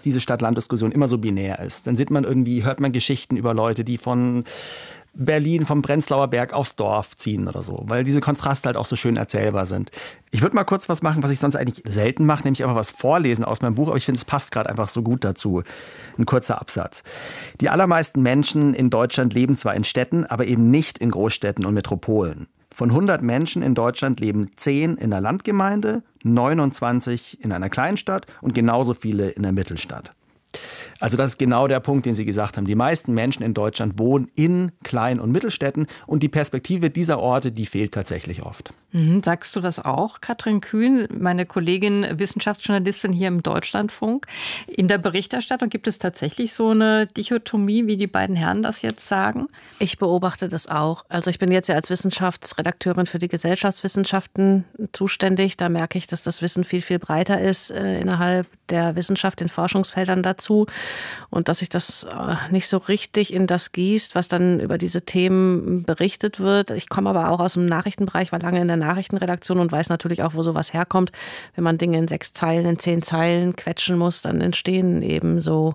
diese Stadt-Land-Diskussion immer so binär ist. Dann hört man Geschichten über Leute, die von Berlin, vom Prenzlauer Berg aufs Dorf ziehen oder so, weil diese Kontraste halt auch so schön erzählbar sind. Ich würde mal kurz was machen, was ich sonst eigentlich selten mache, nämlich einfach was vorlesen aus meinem Buch, aber ich finde, es passt gerade einfach so gut dazu. Ein kurzer Absatz. Die allermeisten Menschen in Deutschland leben zwar in Städten, aber eben nicht in Großstädten und Metropolen. Von 100 Menschen in Deutschland leben 10 in der Landgemeinde, 29 in einer Kleinstadt und genauso viele in der Mittelstadt. Also das ist genau der Punkt, den Sie gesagt haben. Die meisten Menschen in Deutschland wohnen in Klein- und Mittelstädten und die Perspektive dieser Orte, die fehlt tatsächlich oft. Sagst du das auch, Katrin Kühn, meine Kollegin, Wissenschaftsjournalistin hier im Deutschlandfunk? In der Berichterstattung gibt es tatsächlich so eine Dichotomie, wie die beiden Herren das jetzt sagen? Ich beobachte das auch. Also ich bin jetzt ja als Wissenschaftsredakteurin für die Gesellschaftswissenschaften zuständig. Da merke ich, dass das Wissen viel, viel breiter ist innerhalb der Wissenschaft, in Forschungsfeldern dazu. Und dass sich das nicht so richtig in das gießt, was dann über diese Themen berichtet wird. Ich komme aber auch aus dem Nachrichtenbereich, war lange in der Nachrichtenredaktion und weiß natürlich auch, wo sowas herkommt. Wenn man Dinge in 6 Zeilen, in 10 Zeilen quetschen muss, dann entstehen eben so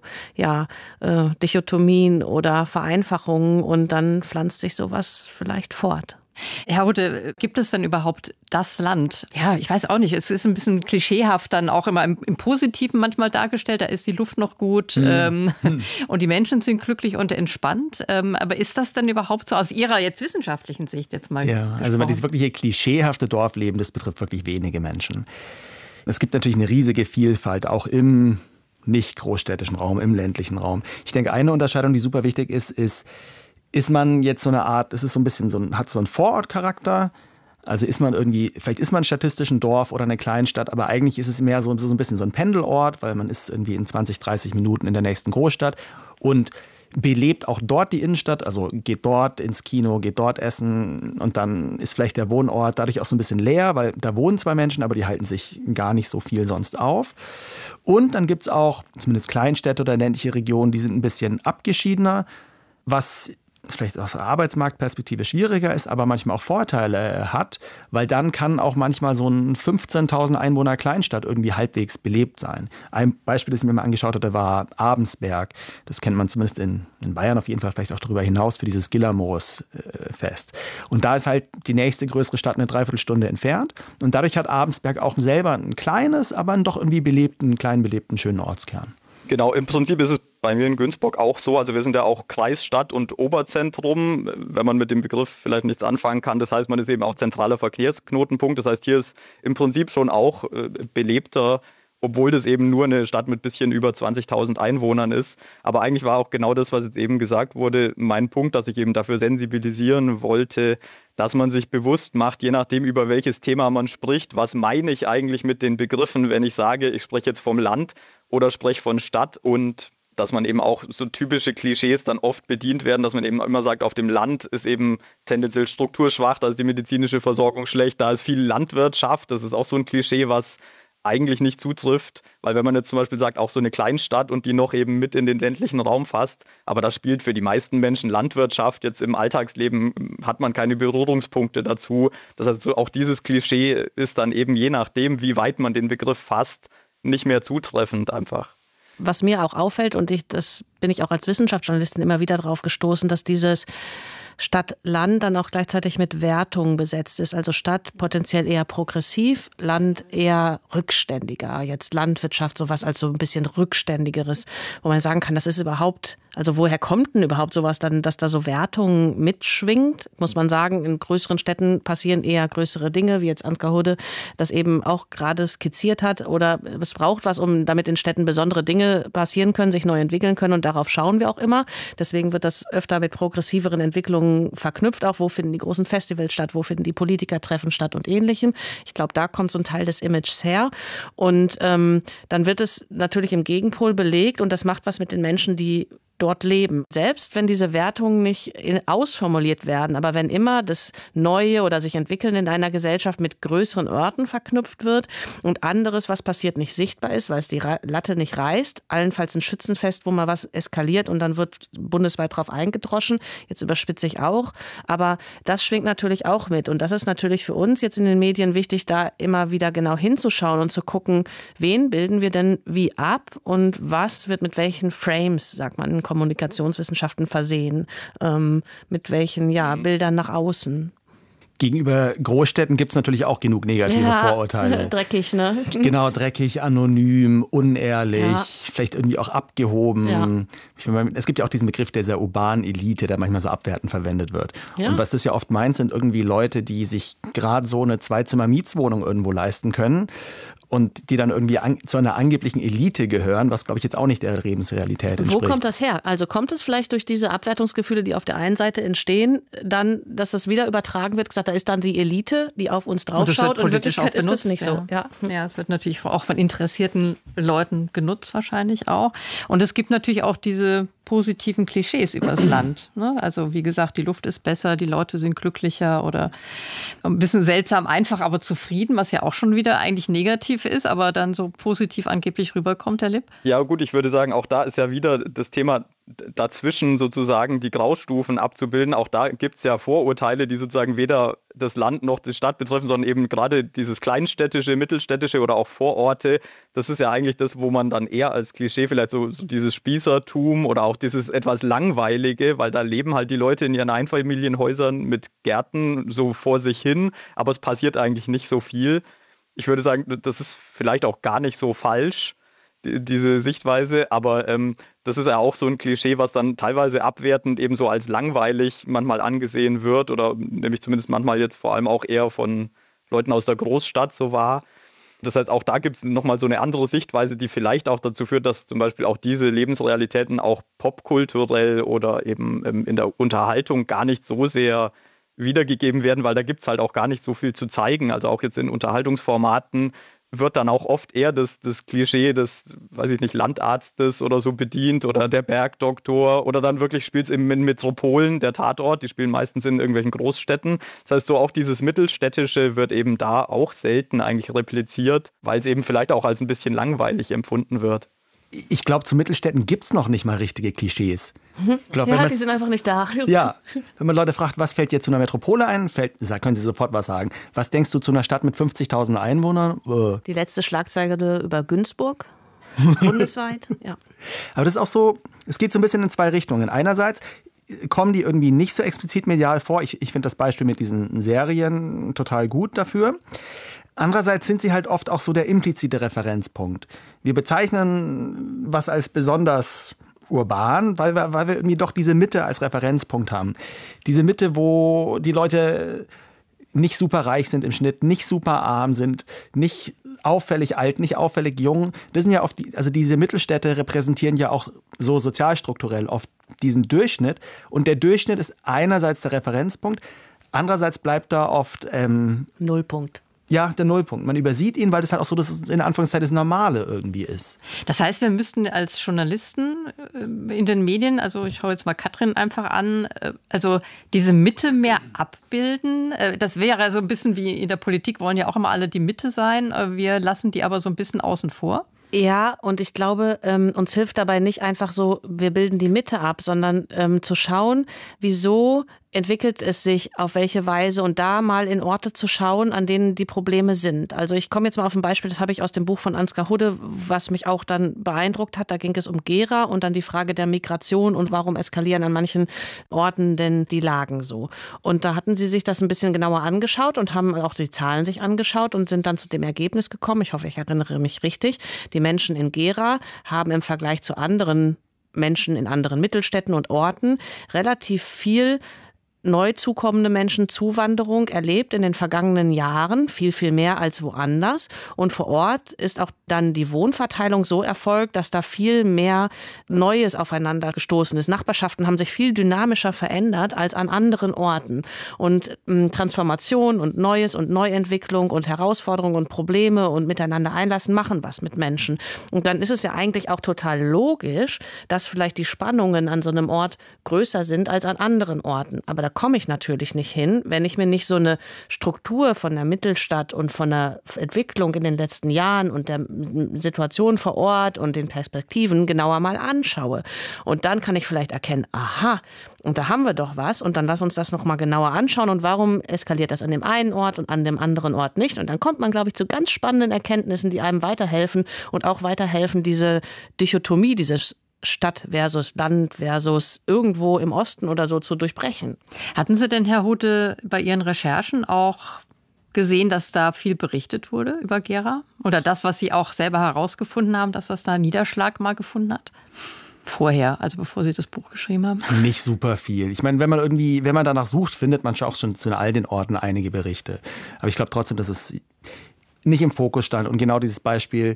Dichotomien oder Vereinfachungen und dann pflanzt sich sowas vielleicht fort. Herr Hutte, gibt es denn überhaupt das Land? Ja, ich weiß auch nicht. Es ist ein bisschen klischeehaft dann auch immer im Positiven manchmal dargestellt. Da ist die Luft noch gut und die Menschen sind glücklich und entspannt. Aber ist das denn überhaupt so aus Ihrer jetzt wissenschaftlichen Sicht jetzt mal gesprochen? Also dieses wirkliche klischeehafte Dorfleben, das betrifft wirklich wenige Menschen. Es gibt natürlich eine riesige Vielfalt, auch im nicht großstädtischen Raum, im ländlichen Raum. Ich denke, eine Unterscheidung, die super wichtig ist man jetzt so eine Art, es ist so ein bisschen hat so einen Vorortcharakter. Also vielleicht ist man statistisch ein Dorf oder eine Kleinstadt, aber eigentlich ist es mehr so ein bisschen so ein Pendelort, weil man ist irgendwie in 20, 30 Minuten in der nächsten Großstadt und belebt auch dort die Innenstadt, also geht dort ins Kino, geht dort essen und dann ist vielleicht der Wohnort dadurch auch so ein bisschen leer, weil da wohnen zwar Menschen, aber die halten sich gar nicht so viel sonst auf. Und dann gibt es auch zumindest Kleinstädte oder ländliche Regionen, die sind ein bisschen abgeschiedener, was vielleicht aus der Arbeitsmarktperspektive schwieriger ist, aber manchmal auch Vorteile hat, weil dann kann auch manchmal so ein 15.000 Einwohner Kleinstadt irgendwie halbwegs belebt sein. Ein Beispiel, das ich mir mal angeschaut hatte, war Abensberg. Das kennt man zumindest in Bayern auf jeden Fall, vielleicht auch darüber hinaus für dieses Gillermoos-Fest. Und da ist halt die nächste größere Stadt eine Dreiviertelstunde entfernt und dadurch hat Abensberg auch selber ein kleines, aber einen doch irgendwie kleinen belebten, schönen Ortskern. Genau, im Prinzip ist es bei mir in Günzburg auch so. Also wir sind ja auch Kreisstadt und Oberzentrum, wenn man mit dem Begriff vielleicht nichts anfangen kann. Das heißt, man ist eben auch zentraler Verkehrsknotenpunkt. Das heißt, hier ist im Prinzip schon auch belebter, obwohl das eben nur eine Stadt mit bisschen über 20.000 Einwohnern ist. Aber eigentlich war auch genau das, was jetzt eben gesagt wurde, mein Punkt, dass ich eben dafür sensibilisieren wollte, dass man sich bewusst macht, je nachdem, über welches Thema man spricht, was meine ich eigentlich mit den Begriffen, wenn ich sage, ich spreche jetzt vom Land oder spreche von Stadt, und dass man eben auch so typische Klischees dann oft bedient werden, dass man eben immer sagt, auf dem Land ist eben tendenziell strukturschwach, da ist die medizinische Versorgung schlecht, da ist viel Landwirtschaft, das ist auch so ein Klischee, was eigentlich nicht zutrifft, weil wenn man jetzt zum Beispiel sagt, auch so eine Kleinstadt und die noch eben mit in den ländlichen Raum fasst, aber da spielt für die meisten Menschen Landwirtschaft, jetzt im Alltagsleben hat man keine Berührungspunkte dazu. Das heißt, so auch dieses Klischee ist dann eben je nachdem, wie weit man den Begriff fasst, nicht mehr zutreffend einfach. Was mir auch auffällt, und das bin ich auch als Wissenschaftsjournalistin immer wieder drauf gestoßen, dass dieses Stadt-Land dann auch gleichzeitig mit Wertungen besetzt ist. Also Stadt potenziell eher progressiv, Land eher rückständiger. Jetzt Landwirtschaft sowas als so ein bisschen rückständigeres, wo man sagen kann, das ist überhaupt, also woher kommt denn überhaupt sowas dann, dass da so Wertungen mitschwingt? Muss man sagen, in größeren Städten passieren eher größere Dinge, wie jetzt Ansgar Hudde das eben auch gerade skizziert hat. Oder es braucht was, damit in Städten besondere Dinge passieren können, sich neu entwickeln können, und darauf schauen wir auch immer. Deswegen wird das öfter mit progressiveren Entwicklungen verknüpft, auch wo finden die großen Festivals statt, wo finden die Politikertreffen statt und Ähnlichem. Ich glaube, da kommt so ein Teil des Images her. Und dann wird es natürlich im Gegenpol belegt, und das macht was mit den Menschen, die dort leben. Selbst wenn diese Wertungen nicht ausformuliert werden, aber wenn immer das Neue oder sich entwickeln in einer Gesellschaft mit größeren Orten verknüpft wird und anderes, was passiert, nicht sichtbar ist, weil es die Latte nicht reißt, allenfalls ein Schützenfest, wo mal was eskaliert und dann wird bundesweit drauf eingedroschen, jetzt überspitze ich auch, aber das schwingt natürlich auch mit und das ist natürlich für uns jetzt in den Medien wichtig, da immer wieder genau hinzuschauen und zu gucken, wen bilden wir denn wie ab und was wird mit welchen Frames, sagt man in Kommunikationswissenschaften, versehen, mit welchen Bildern nach außen. Gegenüber Großstädten gibt es natürlich auch genug negative Vorurteile. Dreckig, ne? Genau, dreckig, anonym, unehrlich, vielleicht irgendwie auch abgehoben. Ja. Es gibt ja auch diesen Begriff dieser urbanen Elite, der manchmal so abwertend verwendet wird. Ja. Und was das ja oft meint, sind irgendwie Leute, die sich gerade so eine Zweizimmer-Mietswohnung irgendwo leisten können und die dann irgendwie zu einer angeblichen Elite gehören, was, glaube ich, jetzt auch nicht der Lebensrealität entspricht. Wo kommt das her? Also kommt es vielleicht durch diese Abwertungsgefühle, die auf der einen Seite entstehen, dann, dass das wieder übertragen wird, gesagt, da ist dann die Elite, die auf uns draufschaut und in Wirklichkeit ist das nicht so. Ja, es wird natürlich auch von interessierten Leuten genutzt wahrscheinlich auch. Und es gibt natürlich auch diese positiven Klischees übers Land. Ne? Also wie gesagt, die Luft ist besser, die Leute sind glücklicher oder ein bisschen seltsam einfach, aber zufrieden, was ja auch schon wieder eigentlich negativ ist, aber dann so positiv angeblich rüberkommt, Herr Lipp? Ja gut, ich würde sagen, auch da ist ja wieder das Thema dazwischen sozusagen die Graustufen abzubilden. Auch da gibt es ja Vorurteile, die sozusagen weder das Land noch die Stadt betreffen, sondern eben gerade dieses kleinstädtische, mittelstädtische oder auch Vororte. Das ist ja eigentlich das, wo man dann eher als Klischee vielleicht so dieses Spießertum oder auch dieses etwas Langweilige, weil da leben halt die Leute in ihren Einfamilienhäusern mit Gärten so vor sich hin, aber es passiert eigentlich nicht so viel. Ich würde sagen, das ist vielleicht auch gar nicht so falsch, diese Sichtweise, aber das ist ja auch so ein Klischee, was dann teilweise abwertend eben so als langweilig manchmal angesehen wird oder nämlich zumindest manchmal jetzt vor allem auch eher von Leuten aus der Großstadt so war. Das heißt, auch da gibt es nochmal so eine andere Sichtweise, die vielleicht auch dazu führt, dass zum Beispiel auch diese Lebensrealitäten auch popkulturell oder eben in der Unterhaltung gar nicht so sehr wiedergegeben werden, weil da gibt es halt auch gar nicht so viel zu zeigen. Also auch jetzt in Unterhaltungsformaten wird dann auch oft eher das Klischee des, weiß ich nicht, Landarztes oder so bedient oder der Bergdoktor oder dann wirklich spielt es in Metropolen, der Tatort, die spielen meistens in irgendwelchen Großstädten. Das heißt, so auch dieses Mittelstädtische wird eben da auch selten eigentlich repliziert, weil es eben vielleicht auch als ein bisschen langweilig empfunden wird. Ich glaube, zu Mittelstädten gibt es noch nicht mal richtige Klischees. Ich glaub, die sind einfach nicht da. Ja, wenn man Leute fragt, was fällt dir zu einer Metropole ein, können sie sofort was sagen. Was denkst du zu einer Stadt mit 50.000 Einwohnern? Die letzte Schlagzeile über Günzburg, bundesweit. Ja. Aber das ist auch so, es geht so ein bisschen in zwei Richtungen. Einerseits kommen die irgendwie nicht so explizit medial vor. Ich finde das Beispiel mit diesen Serien total gut dafür. Andererseits sind sie halt oft auch so der implizite Referenzpunkt. Wir bezeichnen was als besonders urban, weil wir irgendwie doch diese Mitte als Referenzpunkt haben. Diese Mitte, wo die Leute nicht super reich sind im Schnitt, nicht super arm sind, nicht auffällig alt, nicht auffällig jung. Das sind ja oft also diese Mittelstädte repräsentieren ja auch so sozialstrukturell oft diesen Durchschnitt. Und der Durchschnitt ist einerseits der Referenzpunkt, andererseits bleibt da oft Nullpunkt. Ja, der Nullpunkt. Man übersieht ihn, weil das halt auch so das in Anführungszeichen das Normale irgendwie ist. Das heißt, wir müssten als Journalisten in den Medien, also ich schaue jetzt mal Katrin einfach an, also diese Mitte mehr abbilden. Das wäre so ein bisschen wie in der Politik, wollen ja auch immer alle die Mitte sein. Wir lassen die aber so ein bisschen außen vor. Ja, und ich glaube, uns hilft dabei nicht einfach so, wir bilden die Mitte ab, sondern zu schauen, wieso entwickelt es sich, auf welche Weise und da mal in Orte zu schauen, an denen die Probleme sind. Also ich komme jetzt mal auf ein Beispiel, das habe ich aus dem Buch von Ansgar Hudde, was mich auch dann beeindruckt hat. Da ging es um Gera und dann die Frage der Migration und warum eskalieren an manchen Orten denn die Lagen so. Und da hatten sie sich das ein bisschen genauer angeschaut und haben auch die Zahlen sich angeschaut und sind dann zu dem Ergebnis gekommen, ich hoffe, ich erinnere mich richtig, die Menschen in Gera haben im Vergleich zu anderen Menschen in anderen Mittelstädten und Orten relativ viel neu zukommende Menschen Zuwanderung erlebt in den vergangenen Jahren, viel, viel mehr als woanders. Und vor Ort ist auch dann die Wohnverteilung so erfolgt, dass da viel mehr Neues aufeinander gestoßen ist. Nachbarschaften haben sich viel dynamischer verändert als an anderen Orten. Und Transformation und Neues und Neuentwicklung und Herausforderungen und Probleme und miteinander einlassen machen was mit Menschen. Und dann ist es ja eigentlich auch total logisch, dass vielleicht die Spannungen an so einem Ort größer sind als an anderen Orten. Aber da komme ich natürlich nicht hin, wenn ich mir nicht so eine Struktur von der Mittelstadt und von der Entwicklung in den letzten Jahren und der Situation vor Ort und den Perspektiven genauer mal anschaue. Und dann kann ich vielleicht erkennen, aha, und da haben wir doch was und dann lass uns das noch mal genauer anschauen und warum eskaliert das an dem einen Ort und an dem anderen Ort nicht. Und dann kommt man, glaube ich, zu ganz spannenden Erkenntnissen, die einem weiterhelfen und auch weiterhelfen, diese Dichotomie, dieses Stadt versus Land versus irgendwo im Osten oder so zu durchbrechen. Hatten Sie denn, Herr Hute, bei Ihren Recherchen auch gesehen, dass da viel berichtet wurde über Gera? Oder das, was Sie auch selber herausgefunden haben, dass das da Niederschlag mal gefunden hat? Vorher, also bevor Sie das Buch geschrieben haben? Nicht super viel. Ich meine, wenn man danach sucht, findet man auch schon zu all den Orten einige Berichte. Aber ich glaube trotzdem, dass es nicht im Fokus stand. Und genau dieses Beispiel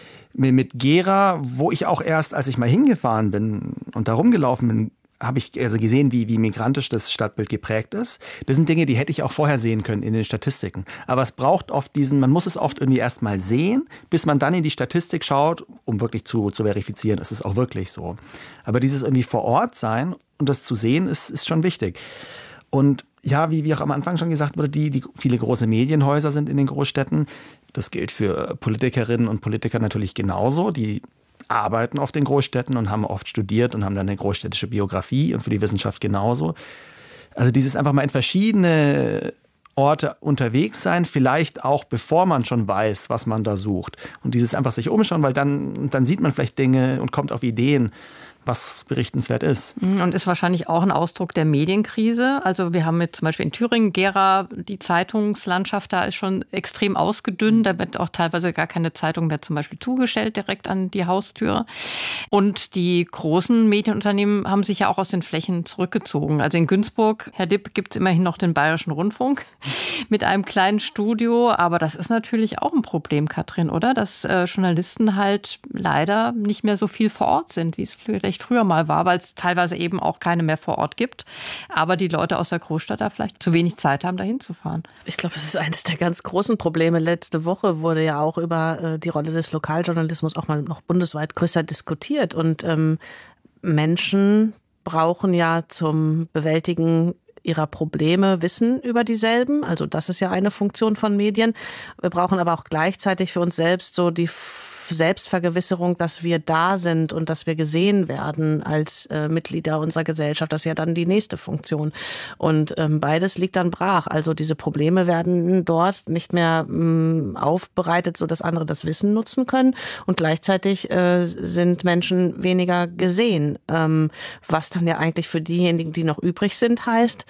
mit Gera, wo ich auch erst, als ich mal hingefahren bin und da rumgelaufen bin, habe ich also gesehen, wie migrantisch das Stadtbild geprägt ist. Das sind Dinge, die hätte ich auch vorher sehen können in den Statistiken. Aber es braucht oft man muss es oft irgendwie erst mal sehen, bis man dann in die Statistik schaut, um wirklich zu verifizieren, ist es auch wirklich so. Aber dieses irgendwie vor Ort sein und das zu sehen, ist schon wichtig. Und ja, wie auch am Anfang schon gesagt wurde, die viele große Medienhäuser sind in den Großstädten. Das gilt für Politikerinnen und Politiker natürlich genauso. Die arbeiten auf den Großstädten und haben oft studiert und haben dann eine großstädtische Biografie und für die Wissenschaft genauso. Also dieses einfach mal in verschiedene Orte unterwegs sein, vielleicht auch bevor man schon weiß, was man da sucht. Und dieses einfach sich umschauen, weil dann sieht man vielleicht Dinge und kommt auf Ideen, was berichtenswert ist. Und ist wahrscheinlich auch ein Ausdruck der Medienkrise. Also wir haben zum Beispiel in Thüringen, Gera, die Zeitungslandschaft da ist schon extrem ausgedünnt. Da wird auch teilweise gar keine Zeitung mehr zum Beispiel zugestellt direkt an die Haustür. Und die großen Medienunternehmen haben sich ja auch aus den Flächen zurückgezogen. Also in Günzburg, Herr Dipp, gibt es immerhin noch den Bayerischen Rundfunk mit einem kleinen Studio. Aber das ist natürlich auch ein Problem, Katrin, oder? Dass Journalisten halt leider nicht mehr so viel vor Ort sind, wie es vielleicht früher mal war, weil es teilweise eben auch keine mehr vor Ort gibt. Aber die Leute aus der Großstadt da vielleicht zu wenig Zeit haben, da hinzufahren. Ich glaube, das ist eines der ganz großen Probleme. Letzte Woche wurde ja auch über die Rolle des Lokaljournalismus auch mal noch bundesweit größer diskutiert. Und Menschen brauchen ja zum Bewältigen ihrer Probleme Wissen über dieselben. Also das ist ja eine Funktion von Medien. Wir brauchen aber auch gleichzeitig für uns selbst so die Selbstvergewisserung, dass wir da sind und dass wir gesehen werden als Mitglieder unserer Gesellschaft. Das ist ja dann die nächste Funktion. Und beides liegt dann brach. Also diese Probleme werden dort nicht mehr aufbereitet, sodass andere das Wissen nutzen können. Und gleichzeitig sind Menschen weniger gesehen. Was dann ja eigentlich für diejenigen, die noch übrig sind, heißt,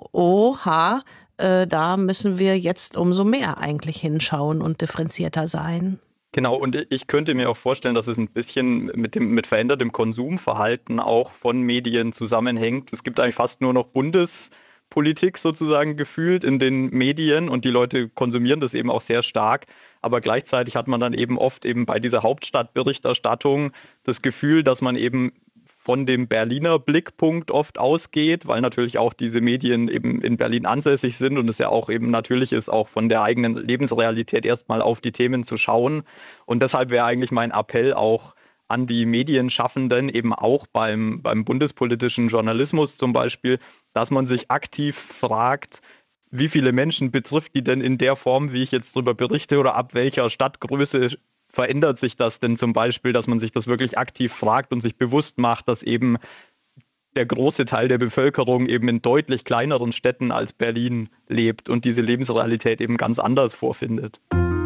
oha, da müssen wir jetzt umso mehr eigentlich hinschauen und differenzierter sein. Genau, und ich könnte mir auch vorstellen, dass es ein bisschen mit verändertem Konsumverhalten auch von Medien zusammenhängt. Es gibt eigentlich fast nur noch Bundespolitik sozusagen gefühlt in den Medien und die Leute konsumieren das eben auch sehr stark. Aber gleichzeitig hat man dann eben oft eben bei dieser Hauptstadtberichterstattung das Gefühl, dass man eben von dem Berliner Blickpunkt oft ausgeht, weil natürlich auch diese Medien eben in Berlin ansässig sind und es ja auch eben natürlich ist, auch von der eigenen Lebensrealität erstmal auf die Themen zu schauen. Und deshalb wäre eigentlich mein Appell auch an die Medienschaffenden, eben auch beim bundespolitischen Journalismus zum Beispiel, dass man sich aktiv fragt, wie viele Menschen betrifft die denn in der Form, wie ich jetzt darüber berichte, oder ab welcher Stadtgröße verändert sich das denn zum Beispiel, dass man sich das wirklich aktiv fragt und sich bewusst macht, dass eben der große Teil der Bevölkerung eben in deutlich kleineren Städten als Berlin lebt und diese Lebensrealität eben ganz anders vorfindet.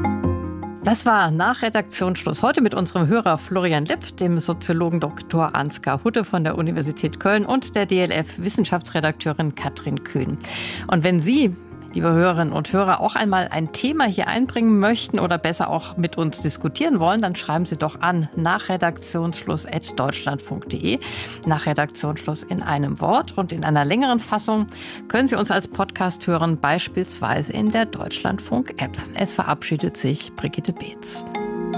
Das war nach Redaktionsschluss heute mit unserem Hörer Florian Lipp, dem Soziologen Dr. Ansgar Hute von der Universität Köln und der DLF-Wissenschaftsredakteurin Katrin Kühn. Und wenn Sie liebe Hörerinnen und Hörer, auch einmal ein Thema hier einbringen möchten oder besser auch mit uns diskutieren wollen, dann schreiben Sie doch an nach redaktionsschluss@deutschlandfunk.de. Nach Redaktionsschluss in einem Wort. Und in einer längeren Fassung können Sie uns als Podcast hören, beispielsweise in der Deutschlandfunk-App. Es verabschiedet sich Brigitte Beetz.